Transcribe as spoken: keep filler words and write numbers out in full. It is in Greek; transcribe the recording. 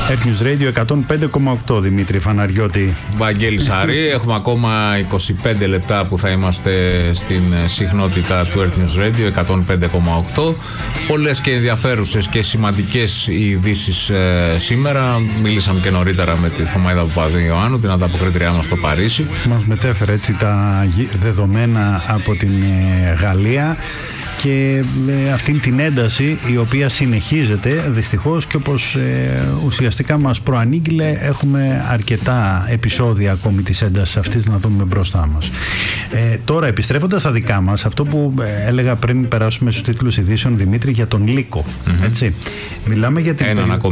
Earth News Radio εκατόν πέντε κόμμα οκτώ, Δημήτρη Φαναριώτη. Βαγγέλη Σαρή, έχουμε ακόμα είκοσι πέντε λεπτά που θα είμαστε στην συχνότητα του Earth News Radio εκατόν πέντε κόμμα οκτώ. Πολλές και ενδιαφέρουσες και σημαντικές ειδήσεις ε, σήμερα. Μίλησαμε και νωρίτερα με τη Θωμαίδα Παπαδίου-Ιωάννου, την ανταποκρίτριά μας στο Παρίσι. Μας μετέφερε έτσι τα δεδομένα από την ε, Γαλλία και ε, αυτήν την ένταση η οποία συνεχίζεται δυστυχώς, και όπως ε, ουσιαστικά μας προανήγγειλε, έχουμε αρκετά επεισόδια ακόμη της έντασης αυτής να δούμε μπροστά μας. Ε, τώρα επιστρέφοντας στα δικά μας, αυτό που ε, έλεγα πριν περάσουμε στους τίτλους ειδήσεων, Δημήτρη, για τον Λύκο, mm-hmm. έτσι. Μιλάμε για την Έναν